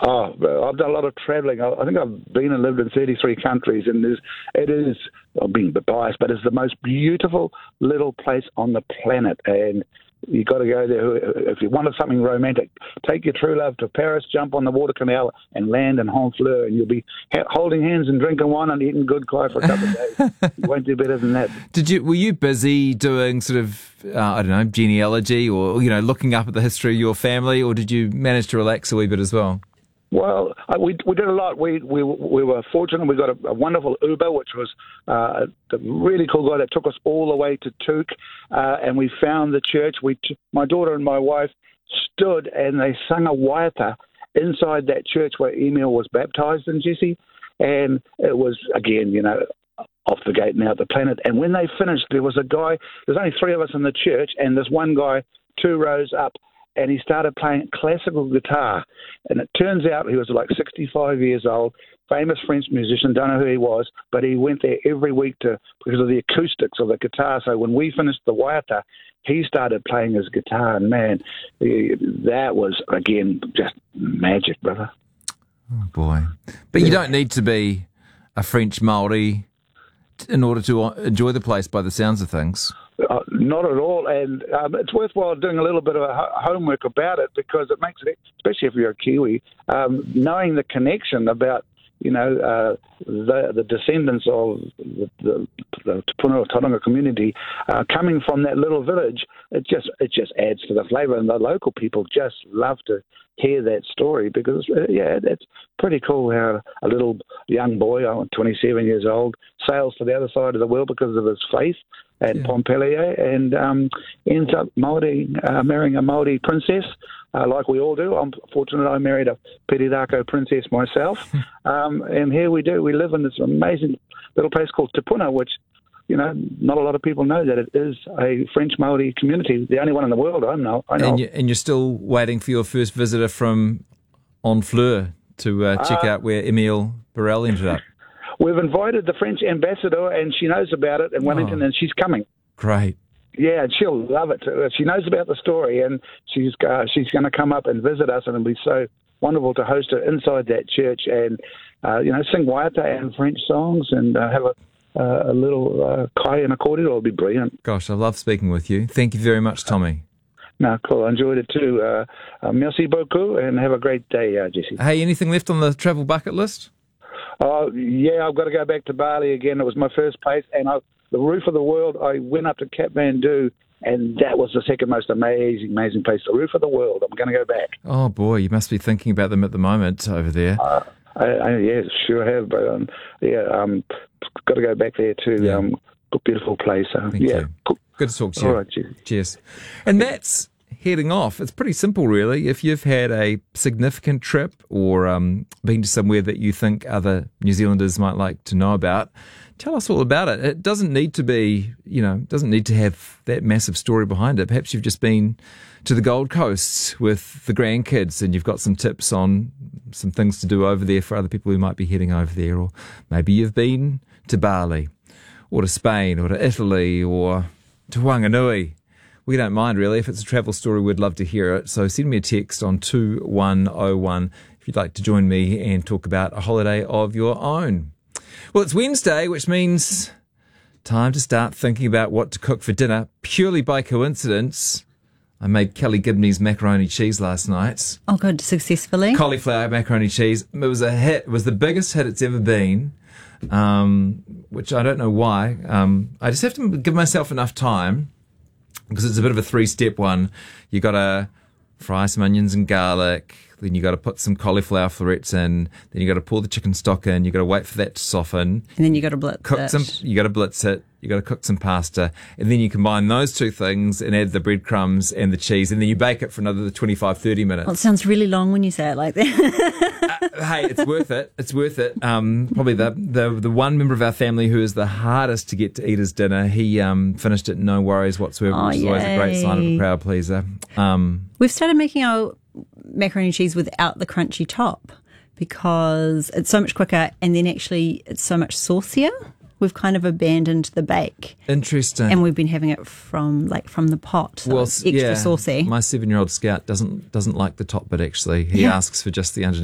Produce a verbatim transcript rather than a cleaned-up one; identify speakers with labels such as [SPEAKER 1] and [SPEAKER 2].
[SPEAKER 1] Oh, well, I've done a lot of travelling. I I think I've been and lived in thirty-three countries, and there's, it is, I'm being a bit biased, but it's the most beautiful little place on the planet. And you've got to go there. If you wanted something romantic, take your true love to Paris, jump on the water canal, and land in Honfleur, and you'll be ha- holding hands and drinking wine and eating good cry for a couple of days. You won't do better than that.
[SPEAKER 2] Did you? Were you busy doing sort of, uh, I don't know, genealogy or, you know, looking up at the history of your family, or did you manage to relax a wee bit as well?
[SPEAKER 1] Well, uh, we we did a lot. We we we were fortunate. We got a, a wonderful Uber, which was uh, a really cool guy that took us all the way to Took, uh, and we found the church. We t- my daughter and my wife stood and they sung a waiata inside that church where Emil was baptised in, Jesse, and it was, again, you know, off the gate and out the planet. And when they finished, there was a guy. There's only three of us in the church, and this one guy two rows up. And he started playing classical guitar. And it turns out he was like sixty-five years old, famous French musician, don't know who he was, but he went there every week to because of the acoustics of the guitar. So when we finished the waiata, he started playing his guitar. And, man, that was, again, just magic, brother.
[SPEAKER 2] Oh, boy. But yeah. You don't need to be a French Māori in order to enjoy the place by the sounds of things.
[SPEAKER 1] Uh, not at all, and um, it's worthwhile doing a little bit of a ho- homework about it because it makes it, especially if you're a Kiwi, um, knowing the connection about, you know, uh, the, the descendants of the, the, the Te Puna o Tauranga community uh, coming from that little village. It just it just adds to the flavour, and the local people just love to hear that story because, uh, yeah, it's pretty cool how a little young boy, I'm twenty-seven years old, sails to the other side of the world because of his faith at yeah. Montpellier and um, ends up Māori, uh, marrying a Māori princess, uh, like we all do. I'm fortunate I married a Perirako princess myself. um, and here we do. We live in this amazing little place called Te Puna, which, you know, not a lot of people know that it is a French Māori community, the only one in the world I know. I know.
[SPEAKER 2] And, you, and you're still waiting for your first visitor from Honfleur to uh, check uh, out where Emile Borel ended up.
[SPEAKER 1] We've invited the French ambassador, and she knows about it in Wellington, oh, and she's coming.
[SPEAKER 2] Great.
[SPEAKER 1] Yeah, and she'll love it. She knows about the story, and she's uh, she's going to come up and visit us, and it'll be so wonderful to host her inside that church and, uh, you know, sing waiata and French songs and uh, have a, uh, a little uh, kai and accordion. It'll be brilliant.
[SPEAKER 2] Gosh, I love speaking with you. Thank you very much, Tommy.
[SPEAKER 1] No, cool. I enjoyed it too. Uh, uh, merci beaucoup, and have a great day, uh, Jesse.
[SPEAKER 2] Hey, anything left on the travel bucket list?
[SPEAKER 1] Oh, yeah, I've got to go back to Bali again. It was my first place, and I, the roof of the world, I went up to Kathmandu, and that was the second most amazing, amazing place. The roof of the world. I'm going to go back.
[SPEAKER 2] Oh, boy, you must be thinking about them at the moment over there.
[SPEAKER 1] Uh, I, I, yeah, sure have, but um, yeah, um, got to go back there too.
[SPEAKER 2] Yeah.
[SPEAKER 1] Um, beautiful place. Uh,
[SPEAKER 2] Thank
[SPEAKER 1] yeah,
[SPEAKER 2] you.
[SPEAKER 1] Cool.
[SPEAKER 2] Good to talk to you.
[SPEAKER 1] All right, cheers.
[SPEAKER 2] Cheers. And that's heading off. It's pretty simple, really. If you've had a significant trip or um, been to somewhere that you think other New Zealanders might like to know about, tell us all about it. It doesn't need to be, you know, doesn't need to have that massive story behind it. Perhaps you've just been to the Gold Coast with the grandkids and you've got some tips on some things to do over there for other people who might be heading over there. Or maybe you've been to Bali or to Spain or to Italy or to Wanganui. We don't mind, really. If it's a travel story, we'd love to hear it. So send me a text on two one oh one if you'd like to join me and talk about a holiday of your own. Well, it's Wednesday, which means time to start thinking about what to cook for dinner. Purely by coincidence, I made Kelly Gibney's macaroni cheese last night.
[SPEAKER 3] Oh, good. Successfully?
[SPEAKER 2] Cauliflower macaroni cheese. It was a hit. It was the biggest hit it's ever been, um, which I don't know why. Um, I just have to give myself enough time, because it's a bit of a three-step one. You got to fry some onions and garlic, then you got to put some cauliflower florets in, then you got to pour the chicken stock in, you got to wait for that to soften.
[SPEAKER 3] And then you got to blitz
[SPEAKER 2] cook
[SPEAKER 3] it.
[SPEAKER 2] Some, you got to blitz it, you got to cook some pasta, and then you combine those two things and add the breadcrumbs and the cheese, and then you bake it for another twenty-five, thirty minutes.
[SPEAKER 3] Well, it sounds really long when you say it like that.
[SPEAKER 2] uh, hey, it's worth it. It's worth it. Um, probably the, the the one member of our family who is the hardest to get to eat his dinner, he um, finished it no worries whatsoever,
[SPEAKER 3] Oh,
[SPEAKER 2] which is always a great sign of a crowd pleaser. Um,
[SPEAKER 3] We've started making our macaroni cheese without the crunchy top because it's so much quicker, and then actually it's so much saucier. We've kind of abandoned the bake.
[SPEAKER 2] Interesting.
[SPEAKER 3] And we've been having it from like from the pot, so
[SPEAKER 2] well,
[SPEAKER 3] it's extra
[SPEAKER 2] yeah,
[SPEAKER 3] saucy.
[SPEAKER 2] My seven-year-old Scout doesn't doesn't like the top bit, actually. He
[SPEAKER 3] Yeah.
[SPEAKER 2] asks for just the underneath.